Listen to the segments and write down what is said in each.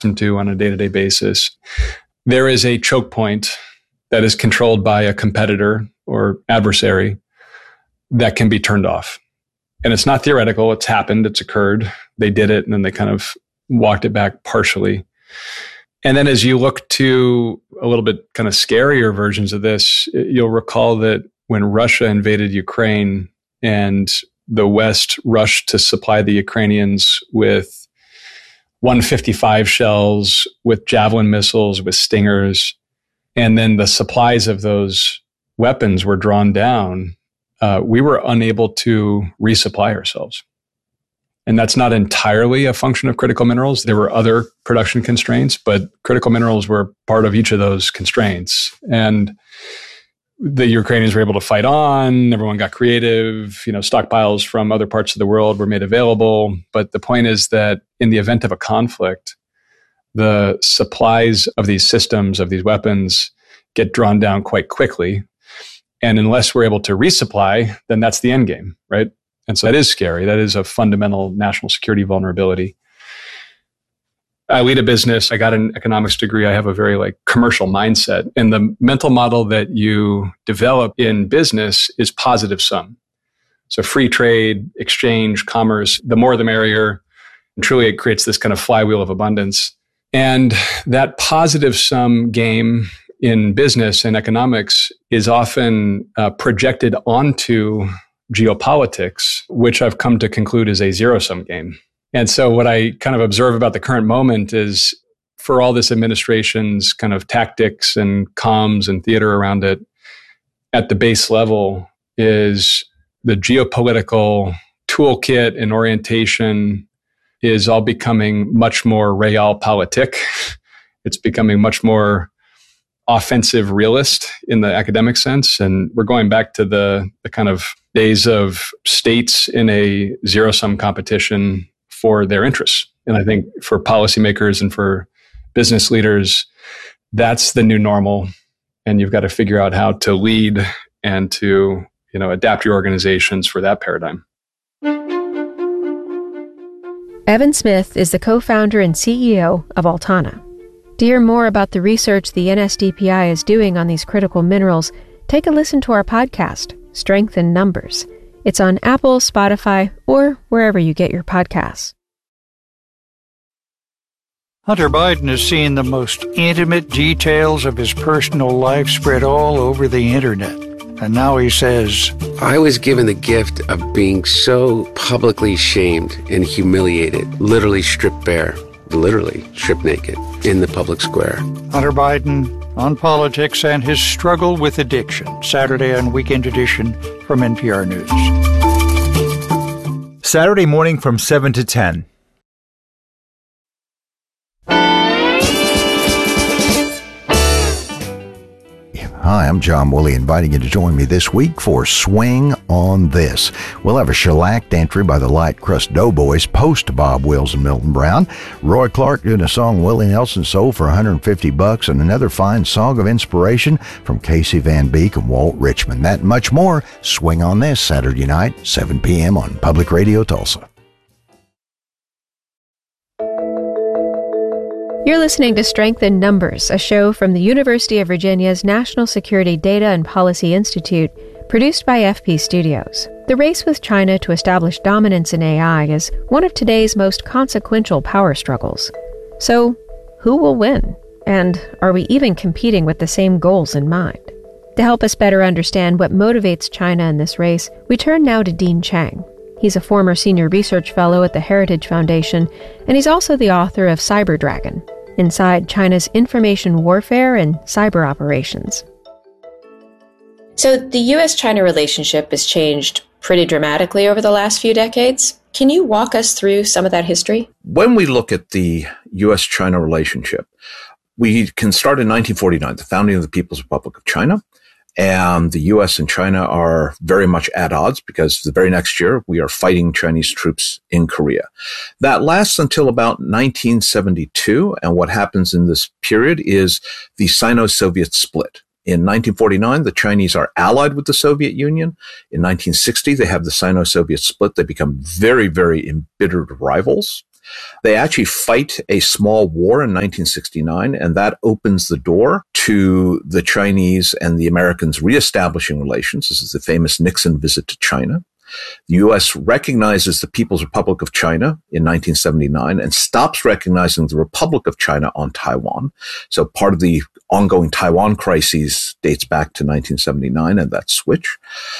to on a day-to-day basis. There is a choke point that is controlled by a competitor or adversary that can be turned off. And it's not theoretical. It's happened. It's occurred. They did it, and then they kind of walked it back partially. And then as you look to a little bit kind of scarier versions of this, you'll recall that when Russia invaded Ukraine and the West rushed to supply the Ukrainians with 155 shells, with Javelin missiles, with Stingers, and then the supplies of those weapons were drawn down, we were unable to resupply ourselves. And that's not entirely a function of critical minerals. There were other production constraints, but critical minerals were part of each of those constraints. And the Ukrainians were able to fight on. Everyone got creative. Stockpiles from other parts of the world were made available. But the point is that in the event of a conflict, the supplies of these systems, of these weapons, get drawn down quite quickly. And unless we're able to resupply, then that's the end game, right? And so that is scary. That is a fundamental national security vulnerability. I lead a business. I got an economics degree. I have a very commercial mindset. And the mental model that you develop in business is positive sum. So free trade, exchange, commerce, the more the merrier. And truly it creates this kind of flywheel of abundance. And that positive sum game in business and economics is often projected onto geopolitics, which I've come to conclude is a zero-sum game. And so what I kind of observe about the current moment is, for all this administration's kind of tactics and comms and theater around it, at the base level is the geopolitical toolkit and orientation is all becoming much more realpolitik. It's becoming much more offensive realist in the academic sense. And we're going back to the kind of days of states in a zero-sum competition for their interests. And I think for policymakers and for business leaders, that's the new normal. And you've got to figure out how to lead and to, adapt your organizations for that paradigm. Evan Smith is the co-founder and CEO of Altana. To hear more about the research the NSDPI is doing on these critical minerals, take a listen to our podcast, Strength in Numbers. It's on Apple, Spotify, or wherever you get your podcasts. Hunter Biden has seen the most intimate details of his personal life spread all over the internet. And now he says, I was given the gift of being so publicly shamed and humiliated, literally stripped bare, literally stripped naked in the public square. Hunter Biden on politics and his struggle with addiction. Saturday on Weekend Edition from NPR News. Saturday morning from 7 to 10. Hi, I'm John Woolley, inviting you to join me this week for Swing on This. We'll have a shellacked entry by the Light Crust Doughboys post Bob Wills and Milton Brown. Roy Clark doing a song Willie Nelson sold for $150, and another fine song of inspiration from Casey Van Beek and Walt Richmond. That and much more. Swing on This Saturday night, 7 p.m. on Public Radio Tulsa. You're listening to Strength in Numbers, a show from the University of Virginia's National Security Data and Policy Institute, produced by FP Studios. The race with China to establish dominance in AI is one of today's most consequential power struggles. So, who will win? And are we even competing with the same goals in mind? To help us better understand what motivates China in this race, we turn now to Dean Chang. He's a former senior research fellow at the Heritage Foundation, and he's also the author of Cyber Dragon, Inside China's Information Warfare and Cyber Operations. So the U.S.-China relationship has changed pretty dramatically over the last few decades. Can you walk us through some of that history? When we look at the U.S.-China relationship, we can start in 1949, the founding of the People's Republic of China. And the U.S. and China are very much at odds because the very next year we are fighting Chinese troops in Korea. That lasts until about 1972. And what happens in this period is the Sino-Soviet split. In 1949, the Chinese are allied with the Soviet Union. In 1960, they have the Sino-Soviet split. They become very, very embittered rivals. They actually fight a small war in 1969, and that opens the door to the Chinese and the Americans reestablishing relations. This is the famous Nixon visit to China. The U.S. recognizes the People's Republic of China in 1979 and stops recognizing the Republic of China on Taiwan. So part of the ongoing Taiwan crises dates back to 1979 and that switch.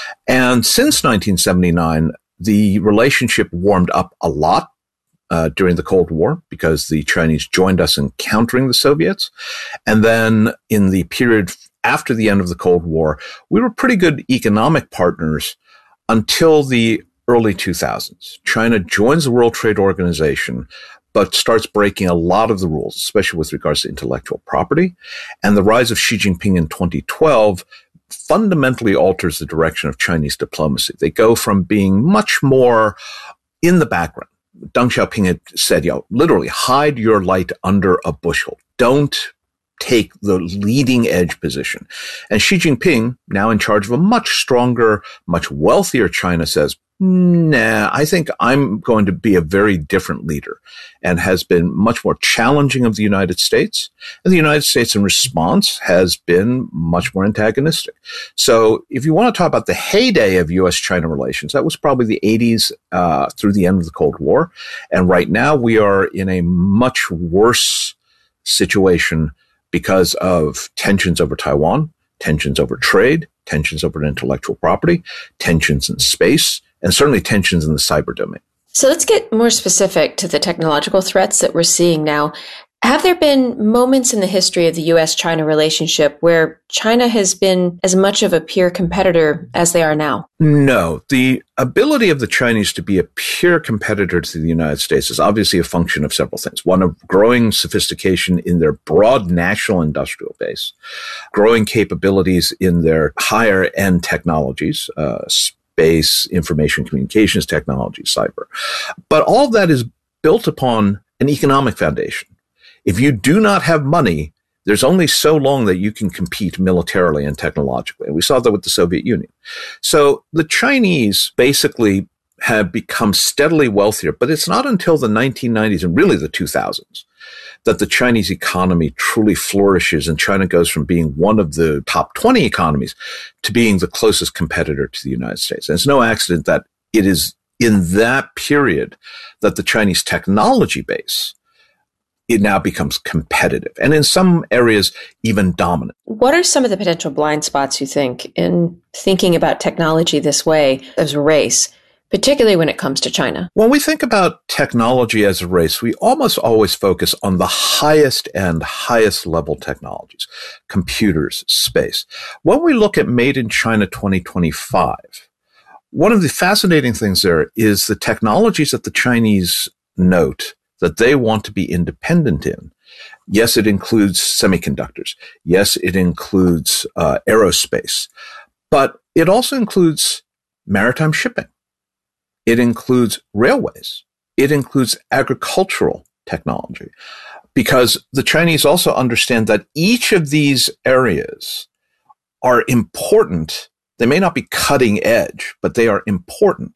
And since 1979, the relationship warmed up a lot during the Cold War because the Chinese joined us in countering the Soviets. And then in the period after the end of the Cold War, we were pretty good economic partners until the early 2000s. China joins the World Trade Organization, but starts breaking a lot of the rules, especially with regards to intellectual property. And the rise of Xi Jinping in 2012 fundamentally alters the direction of Chinese diplomacy. They go from being much more in the background. Deng Xiaoping had said, literally hide your light under a bushel. Don't take the leading edge position. And Xi Jinping, now in charge of a much stronger, much wealthier China, says, nah, I think I'm going to be a very different leader, and has been much more challenging of the United States. And the United States in response has been much more antagonistic. So if you want to talk about the heyday of U.S.-China relations, that was probably the 80s through the end of the Cold War. And right now we are in a much worse situation because of tensions over Taiwan, tensions over trade, tensions over intellectual property, tensions in space, and certainly tensions in the cyber domain. So let's get more specific to the technological threats that we're seeing now. Have there been moments in the history of the U.S.-China relationship where China has been as much of a peer competitor as they are now? No. The ability of the Chinese to be a peer competitor to the United States is obviously a function of several things. One, of growing sophistication in their broad national industrial base, growing capabilities in their higher end technologies, space, information communications technology, cyber. But all of that is built upon an economic foundation. If you do not have money, there's only so long that you can compete militarily and technologically. And we saw that with the Soviet Union. So the Chinese basically have become steadily wealthier, but it's not until the 1990s and really the 2000s that the Chinese economy truly flourishes, and China goes from being one of the top 20 economies to being the closest competitor to the United States. And it's no accident that it is in that period that the Chinese technology base, it now becomes competitive, and in some areas, even dominant. What are some of the potential blind spots, you think, in thinking about technology this way as a race, particularly when it comes to China? When we think about technology as a race, we almost always focus on the highest and highest level technologies, computers, space. When we look at Made in China 2025, one of the fascinating things there is the technologies that the Chinese note that they want to be independent in. Yes, it includes semiconductors. Yes, it includes aerospace. But it also includes maritime shipping. It includes railways. It includes agricultural technology. Because the Chinese also understand that each of these areas are important. They may not be cutting edge, but they are important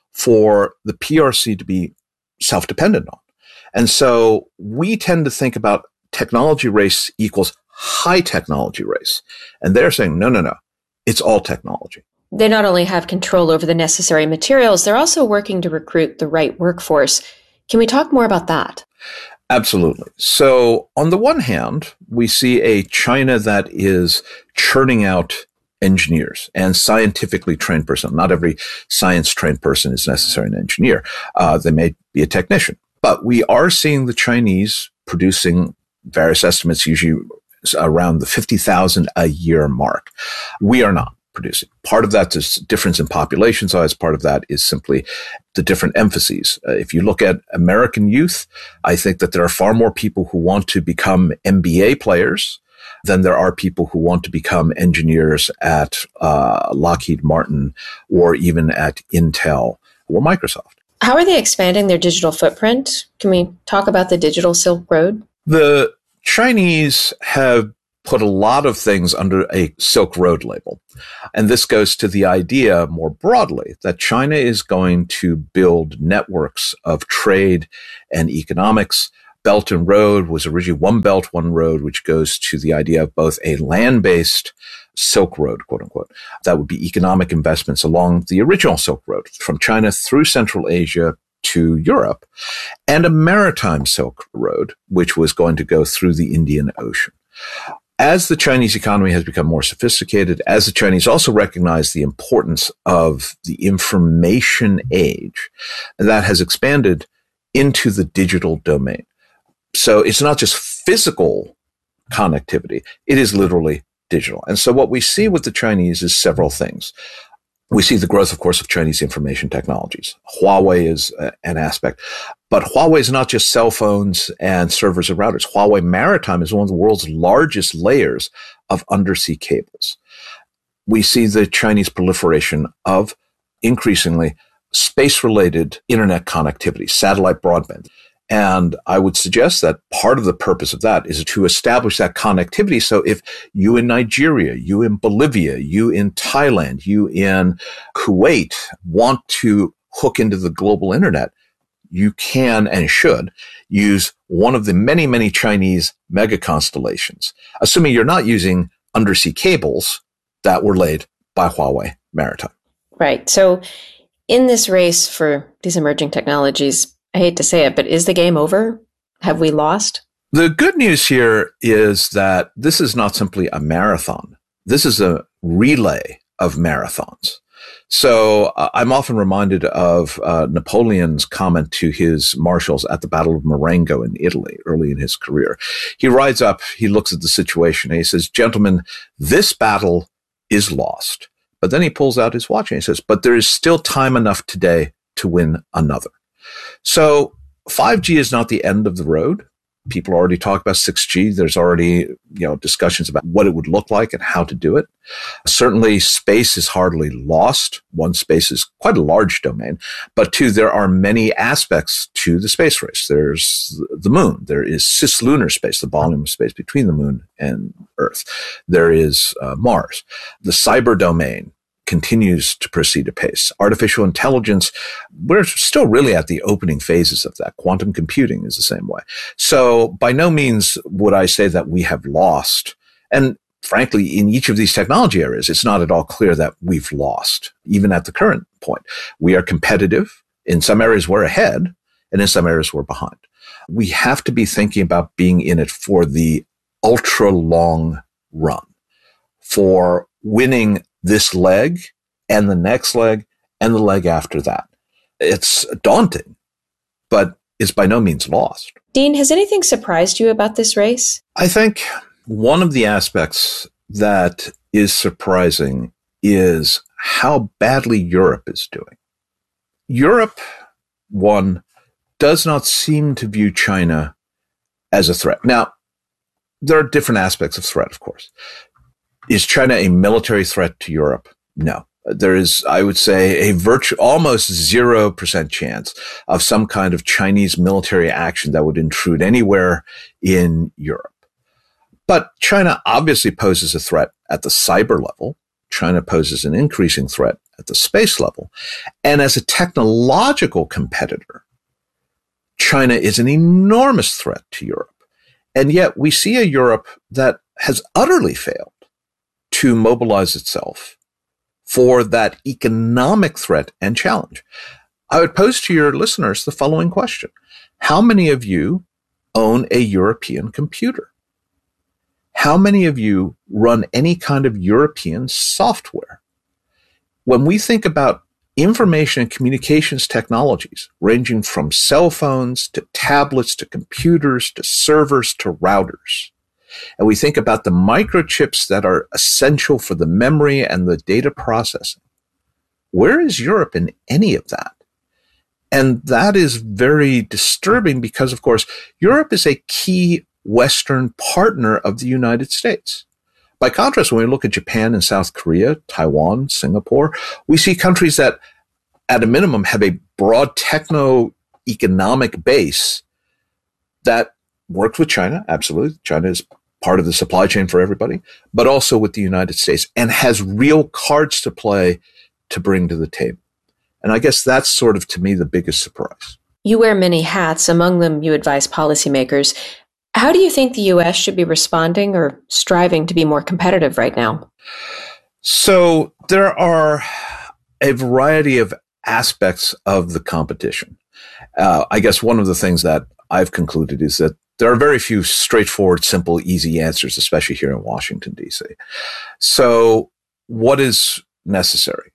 for the PRC to be self-dependent on. And so we tend to think about technology race equals high technology race. And they're saying, no, it's all technology. They not only have control over the necessary materials, they're also working to recruit the right workforce. Can we talk more about that? Absolutely. So on the one hand, we see a China that is churning out engineers and scientifically trained person. Not every science-trained person is necessarily an engineer. They may be a technician. But we are seeing the Chinese producing various estimates, usually around the 50,000 a year mark. We are not producing. Part of that is difference in population size. Part of that is simply the different emphases. If you look at American youth, I think that there are far more people who want to become MBA players than there are people who want to become engineers at Lockheed Martin or even at Intel or Microsoft. How are they expanding their digital footprint? Can we talk about the digital Silk Road? The Chinese have put a lot of things under a Silk Road label. And this goes to the idea more broadly that China is going to build networks of trade and economics. Belt and Road was originally One Belt, One Road, which goes to the idea of both a land-based Silk Road, quote unquote. That would be economic investments along the original Silk Road from China through Central Asia to Europe, and a maritime Silk Road, which was going to go through the Indian Ocean. As the Chinese economy has become more sophisticated, as the Chinese also recognize the importance of the information age, that has expanded into the digital domain. So it's not just physical connectivity, it is literally digital. And so what we see with the Chinese is several things. We see the growth, of course, of Chinese information technologies. Huawei is an aspect, but Huawei is not just cell phones and servers and routers. Huawei Maritime is one of the world's largest layers of undersea cables. We see the Chinese proliferation of increasingly space-related internet connectivity, satellite broadband. And I would suggest that part of the purpose of that is to establish that connectivity. So if you in Nigeria, you in Bolivia, you in Thailand, you in Kuwait want to hook into the global internet, you can and should use one of the many, many Chinese mega constellations, assuming you're not using undersea cables that were laid by Huawei Maritime. Right. So in this race for these emerging technologies, I hate to say it, but is the game over? Have we lost? The good news here is that this is not simply a marathon. This is a relay of marathons. So I'm often reminded of Napoleon's comment to his marshals at the Battle of Marengo in Italy early in his career. He rides up, he looks at the situation, and he says, "Gentlemen, this battle is lost." But then he pulls out his watch and he says, "But there is still time enough today to win another." So 5G is not the end of the road. People already talk about 6G. There's already, discussions about what it would look like and how to do it. Certainly space is hardly lost. One, space is quite a large domain, but two, there are many aspects to the space race. There's the moon. There is cislunar space, the volume of space between the moon and Earth. There is Mars. The cyber domain continues to proceed apace. Artificial intelligence, we're still really at the opening phases of that. Quantum computing is the same way. So by no means would I say that we have lost. And frankly, in each of these technology areas, it's not at all clear that we've lost, even at the current point. We are competitive. In some areas, we're ahead, and in some areas, we're behind. We have to be thinking about being in it for the ultra long run, for winning this leg and the next leg and the leg after that. It's daunting, but it's by no means lost. Dean, has anything surprised you about this race? I think one of the aspects that is surprising is how badly Europe is doing. Europe, one, does not seem to view China as a threat. Now, there are different aspects of threat, of course. Is China a military threat to Europe? No. There is, I would say, a almost 0% chance of some kind of Chinese military action that would intrude anywhere in Europe. But China obviously poses a threat at the cyber level. China poses an increasing threat at the space level. And as a technological competitor, China is an enormous threat to Europe. And yet we see a Europe that has utterly failed to mobilize itself for that economic threat and challenge. I would pose to your listeners the following question. How many of you own a European computer? How many of you run any kind of European software? When we think about information and communications technologies, ranging from cell phones to tablets to computers to servers to routers, and we think about the microchips that are essential for the memory and the data processing, where is Europe in any of that? And that is very disturbing because, of course, Europe is a key Western partner of the United States. By contrast, when we look at Japan and South Korea, Taiwan, Singapore, we see countries that, at a minimum, have a broad techno-economic base that worked with China. Absolutely. China is part of the supply chain for everybody, but also with the United States, and has real cards to play to bring to the table. And I guess that's sort of, to me, the biggest surprise. You wear many hats. Among them, you advise policymakers. How do you think the U.S. should be responding or striving to be more competitive right now? So there are a variety of aspects of the competition. I guess one of the things that I've concluded is that there are very few straightforward, simple, easy answers, especially here in Washington, D.C. So what is necessary?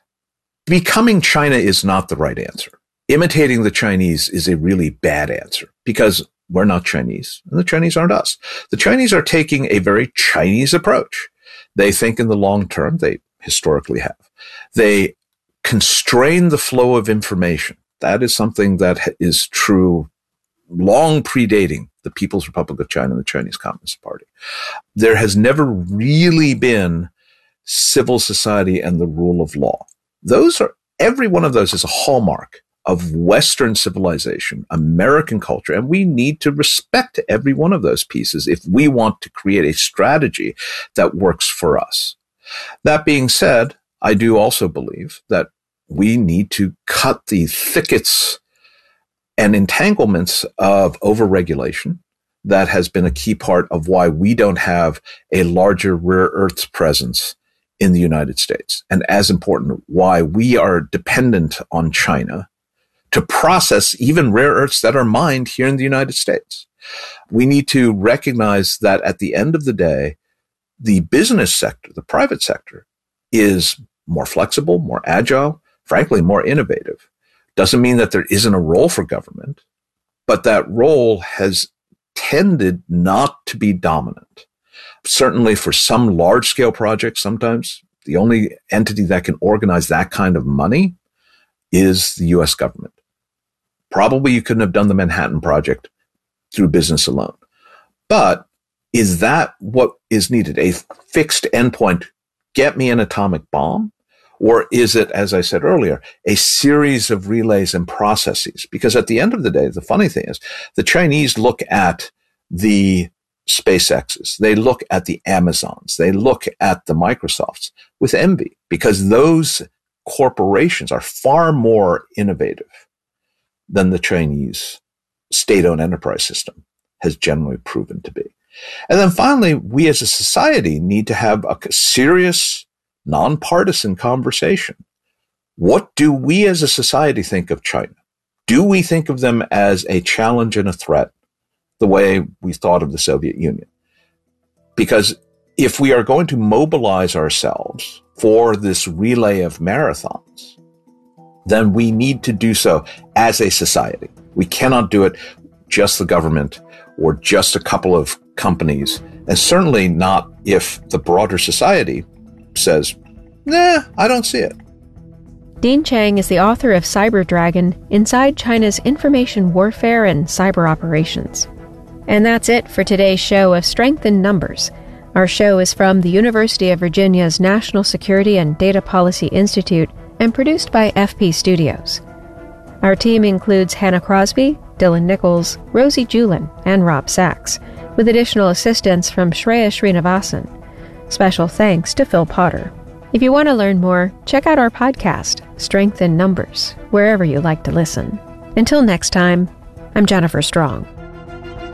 Becoming China is not the right answer. Imitating the Chinese is a really bad answer because we're not Chinese and the Chinese aren't us. The Chinese are taking a very Chinese approach. They think in the long term, they historically have. They constrain the flow of information. That is something that is true long predating the People's Republic of China and the Chinese Communist Party. There has never really been civil society and the rule of law. Every one of those is a hallmark of Western civilization, American culture, and we need to respect every one of those pieces if we want to create a strategy that works for us. That being said, I do also believe that we need to cut the thickets and entanglements of overregulation that has been a key part of why we don't have a larger rare earths presence in the United States. And as important, why we are dependent on China to process even rare earths that are mined here in the United States. We need to recognize that at the end of the day, the business sector, the private sector, is more flexible, more agile, frankly, more innovative. Doesn't mean that there isn't a role for government, but that role has tended not to be dominant. Certainly for some large-scale projects, sometimes the only entity that can organize that kind of money is the U.S. government. Probably you couldn't have done the Manhattan Project through business alone. But is that what is needed? A fixed endpoint, get me an atomic bomb? Or is it, as I said earlier, a series of relays and processes? Because at the end of the day, the funny thing is the Chinese look at the SpaceXs, they look at the Amazons, they look at the Microsofts with envy because those corporations are far more innovative than the Chinese state-owned enterprise system has generally proven to be. And then finally, we as a society need to have a serious, nonpartisan conversation. What do we as a society think of China? Do we think of them as a challenge and a threat the way we thought of the Soviet Union? Because if we are going to mobilize ourselves for this relay of marathons, then we need to do so as a society. We cannot do it just the government or just a couple of companies, and certainly not if the broader society says, nah, I don't see it. Dean Chang is the author of Cyber Dragon, Inside China's Information Warfare and Cyber Operations. And that's it for today's show of Strength in Numbers. Our show is from the University of Virginia's National Security and Data Policy Institute and produced by FP Studios. Our team includes Hannah Crosby, Dylan Nichols, Rosie Julin, and Rob Sachs, with additional assistance from Shreya Srinivasan. Special thanks to Phil Potter. If you want to learn more, check out our podcast, Strength in Numbers, wherever you like to listen. Until next time, I'm Jennifer Strong.